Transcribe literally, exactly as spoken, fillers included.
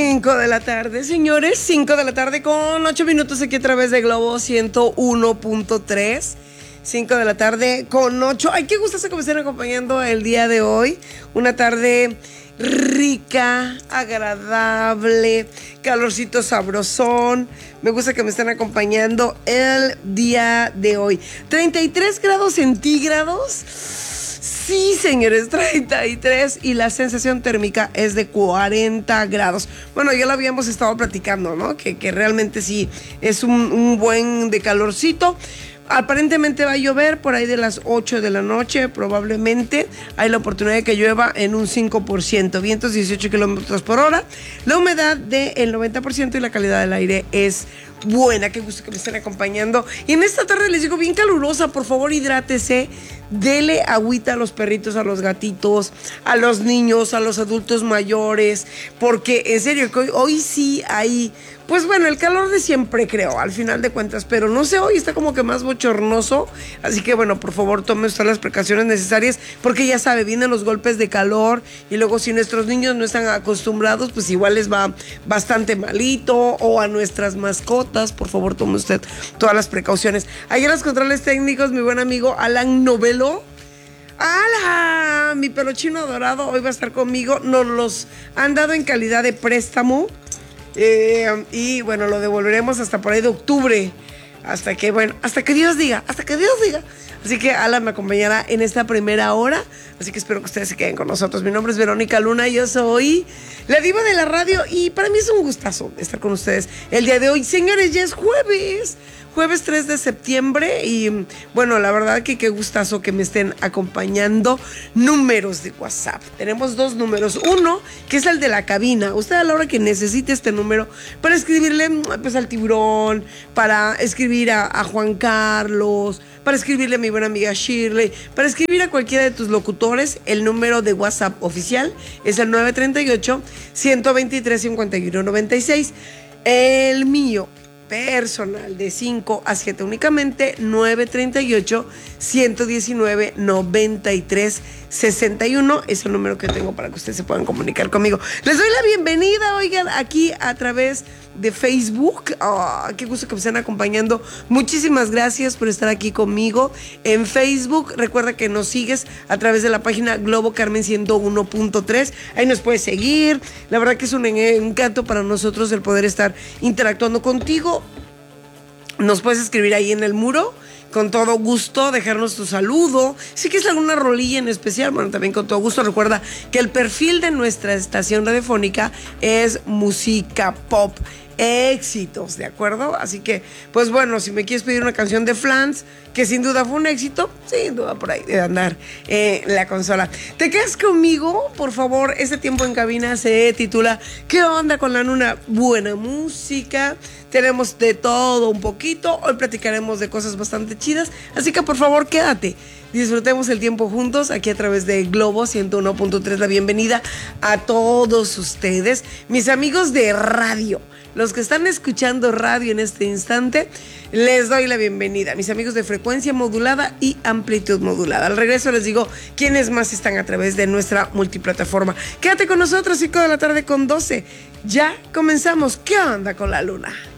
cinco de la tarde, señores, cinco de la tarde con ocho minutos aquí a través de Globo ciento uno punto tres. cinco de la tarde con ocho. Ay, qué gusto que me estén acompañando el día de hoy. Una tarde rica, agradable, calorcito sabrosón. Me gusta que me estén acompañando el día de hoy. treinta y tres grados centígrados. Sí, señores, treinta y tres y la sensación térmica es de cuarenta grados. Bueno, ya lo habíamos estado platicando, ¿no? Que, que realmente sí es un, un buen de calorcito. Aparentemente va a llover por ahí de las ocho de la noche, probablemente. Hay la oportunidad de que llueva en un cinco por ciento. Vientos dieciocho kilómetros por hora. La humedad del noventa por ciento y la calidad del aire es buena. Qué gusto que me estén acompañando. Y en esta tarde les digo bien calurosa, por favor hidrátese. Dele agüita a los perritos, a los gatitos, a los niños, a los adultos mayores, porque en serio que hoy, hoy sí hay, pues bueno, el calor de siempre creo, al final de cuentas, pero no sé, hoy está como que más bochornoso, así que bueno, por favor tome usted las precauciones necesarias, porque ya sabe, vienen los golpes de calor y luego si nuestros niños no están acostumbrados, pues igual les va bastante malito, o a nuestras mascotas, por favor tome usted todas las precauciones. Ayer los controles técnicos, mi buen amigo Alan Novelo. ¡Hala! Mi peluchino dorado hoy va a estar conmigo. Nos los han dado en calidad de préstamo. Eh, y bueno, lo devolveremos hasta por ahí de octubre. Hasta que, bueno, hasta que Dios diga, hasta que Dios diga. Así que Alan me acompañará en esta primera hora. Así que espero que ustedes se queden con nosotros. Mi nombre es Verónica Luna, yo soy la diva de la radio. Y para mí es un gustazo estar con ustedes el día de hoy. Señores, ya es jueves. Jueves tres de septiembre y bueno, la verdad que qué gustazo que me estén acompañando. Números de WhatsApp. Tenemos dos números. Uno, que es el de la cabina. Usted a la hora que necesite este número para escribirle pues al Tiburón, para escribir a, a Juan Carlos, para escribirle a mi buena amiga Shirley, para escribir a cualquiera de tus locutores, el número de WhatsApp oficial es el nueve tres ocho, uno dos tres, cinco uno nueve seis. El mío personal de cinco a siete únicamente, nueve tres ocho, uno uno nueve, nueve tres seis uno es el número que tengo para que ustedes se puedan comunicar conmigo. Les doy la bienvenida, oigan, aquí a través de Facebook. Oh, qué gusto que me estén acompañando. Muchísimas gracias por estar aquí conmigo en Facebook. Recuerda que nos sigues a través de la página Globo Carmen ciento uno punto tres. Ahí nos puedes seguir. La verdad que es un encanto para nosotros el poder estar interactuando contigo. Nos puedes escribir ahí en el muro, con todo gusto, dejarnos tu saludo. Si quieres alguna rolilla en especial, bueno, también con todo gusto. Recuerda que el perfil de nuestra estación radiofónica es música pop, éxitos, ¿de acuerdo? Así que, pues bueno, si me quieres pedir una canción de Flans, que sin duda fue un éxito, sin duda por ahí de andar eh, la consola. ¿Te quedas conmigo? Por favor, este tiempo en cabina se titula ¿Qué onda con la Luna? Buena música, tenemos de todo un poquito, hoy platicaremos de cosas bastante chidas, así que por favor quédate. Disfrutemos el tiempo juntos aquí a través de Globo ciento uno punto tres. La bienvenida a todos ustedes, mis amigos de radio. Los que están escuchando radio en este instante, les doy la bienvenida. Mis amigos de frecuencia modulada y amplitud modulada. Al regreso les digo quiénes más están a través de nuestra multiplataforma. Quédate con nosotros, cinco de la tarde con doce. Ya comenzamos. ¿Qué onda con la Luna?